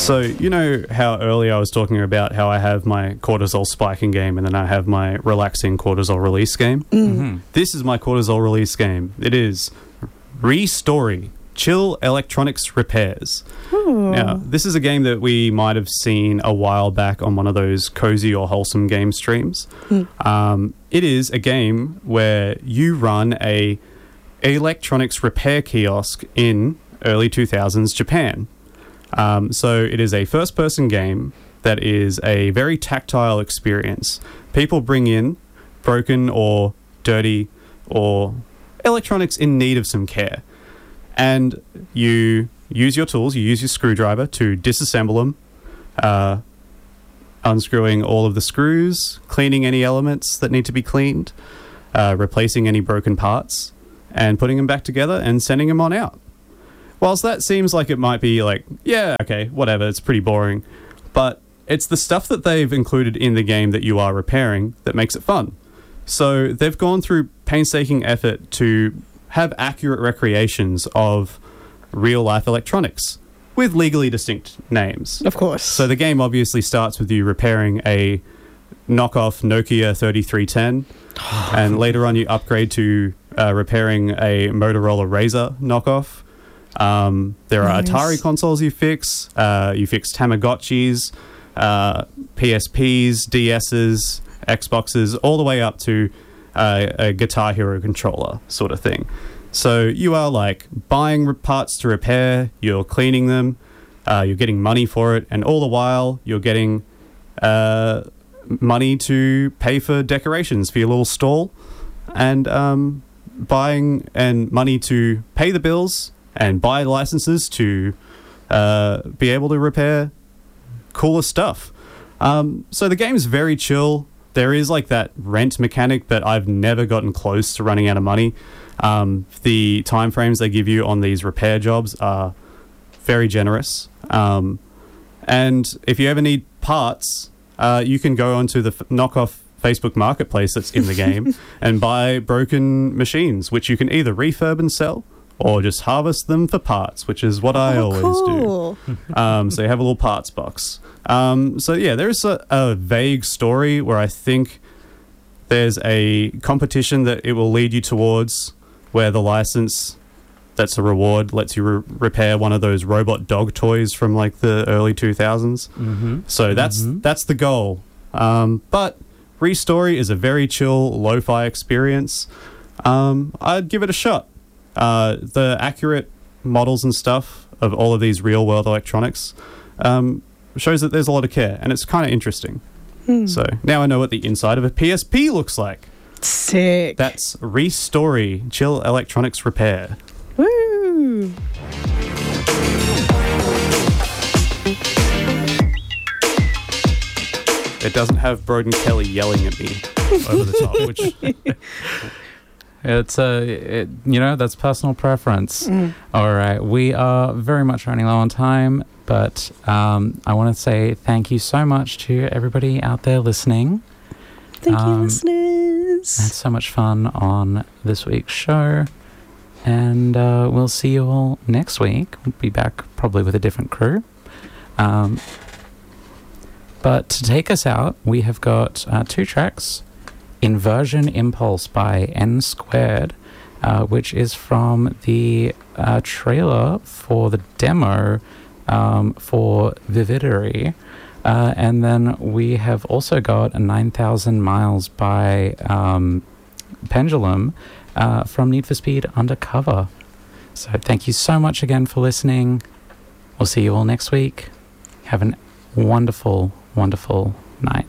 So, you know how earlier I was talking about how I have my cortisol spiking game and then I have my relaxing cortisol release game? Mm-hmm. This is my cortisol release game. It is Re-Story, Chill Electronics Repairs. Ooh. Now, this is a game that we might have seen a while back on one of those cozy or wholesome game streams. It is a game where you run a electronics repair kiosk in early 2000s Japan. So it is a first-person game that is a very tactile experience. People bring in broken or dirty or electronics in need of some care. And you use your tools, you use your screwdriver to disassemble them, unscrewing all of the screws, cleaning any elements that need to be cleaned, replacing any broken parts, and putting them back together and sending them on out. Whilst that seems like it might be like, yeah, okay, whatever, it's pretty boring, but it's the stuff that they've included in the game that you are repairing that makes it fun. So they've gone through painstaking effort to have accurate recreations of real-life electronics with legally distinct names. Of course. So the game obviously starts with you repairing a knockoff Nokia 3310, and later on you upgrade to repairing a Motorola Razr knockoff. There are Atari consoles you fix Tamagotchis, PSPs, DSs, Xboxes, all the way up to a Guitar Hero controller sort of thing. So you are like buying parts to repair, you're cleaning them, you're getting money for it, and all the while you're getting money to pay for decorations for your little stall, and buying and money to pay the bills and buy licenses to be able to repair cooler stuff. So the game's very chill. There is like that rent mechanic, but I've never gotten close to running out of money. The time frames they give you on these repair jobs are very generous. And if you ever need parts, you can go onto the knockoff Facebook Marketplace that's in the game and buy broken machines, which you can either refurb and sell or just harvest them for parts, which is what I always do. So you have a little parts box. So yeah, there's a vague story where I think there's a competition that it will lead you towards where the license, that's a reward, lets you repair one of those robot dog toys from like the early 2000s. Mm-hmm. So that's the goal. But Re-Story is a very chill, lo-fi experience. I'd give it a shot. The accurate models and stuff of all of these real-world electronics shows that there's a lot of care, and it's kind of interesting. So now I know what the inside of a PSP looks like. Sick. That's Re-Story, Chill Electronics Repair. Woo! It doesn't have Broden Kelly yelling at me over the top, which... It's that's personal preference. All right, we are very much running low on time, but I want to say thank you so much to everybody out there listening. Thank you, listeners. I had so much fun on this week's show, and we'll see you all next week. We'll be back probably with a different crew. But to take us out, we have got 2 tracks. Inversion Impulse by N Squared, which is from the trailer for the demo for Vividary. And then we have also got 9,000 Miles by Pendulum from Need for Speed Undercover. So thank you so much again for listening. We'll see you all next week. Have a wonderful, wonderful night.